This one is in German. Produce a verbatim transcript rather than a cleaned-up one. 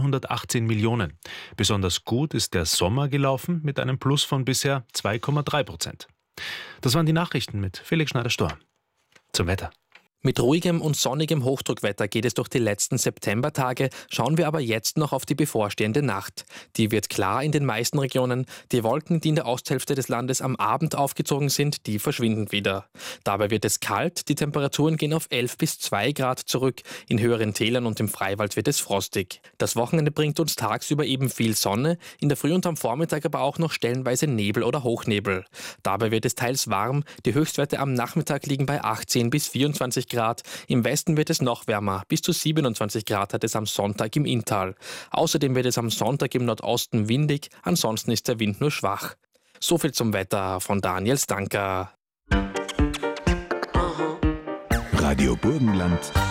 zweihundertachtzehn Millionen. Besonders gut ist der Sommer gelaufen mit einem Plus von bisher zwei Komma drei Prozent. Das waren die Nachrichten mit Felix Schneider-Storr. Zum Wetter. Mit ruhigem und sonnigem Hochdruckwetter geht es durch die letzten Septembertage. Schauen wir aber jetzt noch auf die bevorstehende Nacht. Die wird klar in den meisten Regionen. Die Wolken, die in der Osthälfte des Landes am Abend aufgezogen sind, die verschwinden wieder. Dabei wird es kalt. Die Temperaturen gehen auf elf bis zwei Grad zurück. In höheren Tälern und im Freiwald wird es frostig. Das Wochenende bringt uns tagsüber eben viel Sonne. In der Früh und am Vormittag aber auch noch stellenweise Nebel oder Hochnebel. Dabei wird es teils warm. Die Höchstwerte am Nachmittag liegen bei achtzehn bis vierundzwanzig Grad. Im Westen wird es noch wärmer. Bis zu siebenundzwanzig Grad hat es am Sonntag im Inntal. Außerdem wird es am Sonntag im Nordosten windig. Ansonsten ist der Wind nur schwach. So viel zum Wetter von Daniel Stanker. Radio Burgenland